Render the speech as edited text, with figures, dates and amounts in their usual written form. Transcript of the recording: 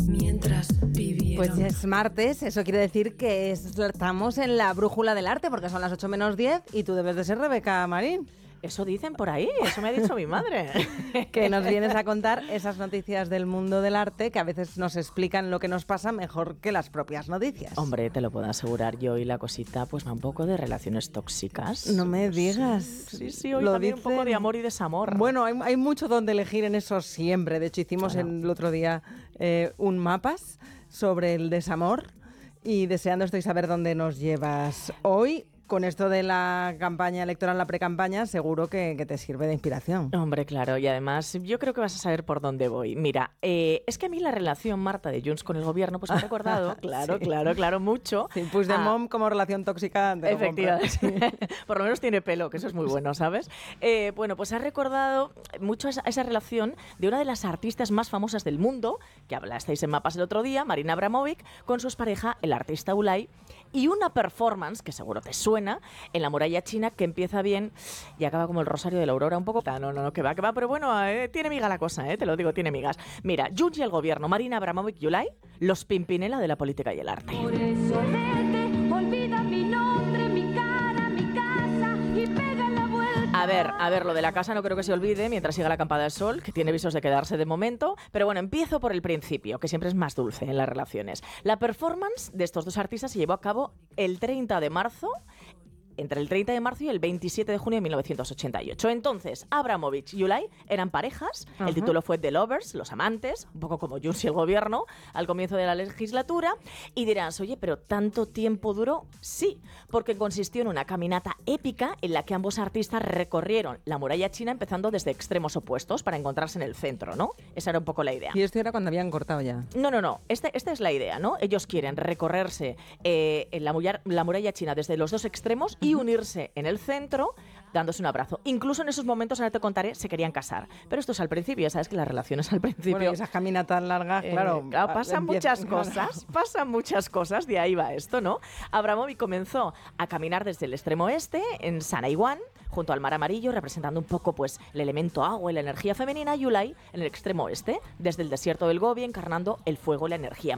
mientras vivieron. Pues ya es martes, eso quiere decir que estamos en la brújula del arte, porque son las 8 menos 10 y tú debes de ser Rebeca Marín. Eso dicen por ahí, eso me ha dicho mi madre. Que nos vienes a contar esas noticias del mundo del arte que a veces nos explican lo que nos pasa mejor que las propias noticias. Hombre, te lo puedo asegurar yo, y la cosita pues va un poco de relaciones tóxicas. No me digas. Sí, hoy lo también dicen. un poco de amor y desamor. Bueno, hay mucho donde elegir en eso siempre. De hecho, hicimos el otro día un mapas sobre el desamor y deseando estoy saber dónde nos llevas hoy. Con esto de la campaña electoral, la precampaña, seguro que te sirve de inspiración. Hombre, claro, y además yo creo que vas a saber por dónde voy. Mira, es que a mí la relación, Marta, de Junts con el gobierno, pues me ha recordado, claro, mucho. Sí, Puigdemont como relación tóxica. Efectivamente. Por lo menos tiene pelo, que eso es muy bueno, ¿sabes? Bueno, pues ha recordado mucho esa relación de una de las artistas más famosas del mundo, que hablasteis en Mapas el otro día, Marina Abramovic, con su expareja, el artista Ulay, y una performance, que seguro te suena, en la muralla china, que empieza bien y acaba como el Rosario de la Aurora, un poco... No, que va, pero bueno, tiene miga la cosa, te lo digo, tiene migas. Mira, Junts y el gobierno, Marina Abramovic y Ulay, los Pimpinela de la política y el arte. Por eso vete, olvida mi nombre, mi cara, mi casa y pega la vuelta. A ver, lo de la casa no creo que se olvide mientras siga la acampada del sol, que tiene visos de quedarse de momento, pero bueno, empiezo por el principio, que siempre es más dulce en las relaciones. La performance de estos dos artistas se llevó a cabo el 30 de marzo, entre el 30 de marzo y el 27 de junio de 1988. Entonces, Abramovic y Ulay eran parejas. Ajá. El título fue The Lovers, los amantes, un poco como Junts y el gobierno, al comienzo de la legislatura. Y dirás, oye, ¿pero tanto tiempo duró? Sí, porque consistió en una caminata épica en la que ambos artistas recorrieron la muralla china empezando desde extremos opuestos para encontrarse en el centro, ¿no? Esa era un poco la idea. Y esto era cuando habían cortado ya. No. Esta es la idea, ¿no? Ellos quieren recorrerse en la muralla china desde los dos extremos y unirse en el centro dándose un abrazo. Incluso en esos momentos, ahora te contaré, se querían casar. Pero esto es al principio, ya sabes que las relaciones al principio... Bueno, y esas caminatas largas, claro... pasan muchas cosas, de ahí va esto, ¿no? Abramovic comenzó a caminar desde el extremo este, en Sanaiwan, junto al mar amarillo, representando un poco pues el elemento agua y la energía femenina, y Ulay en el extremo oeste, desde el desierto del Gobi, encarnando el fuego y la energía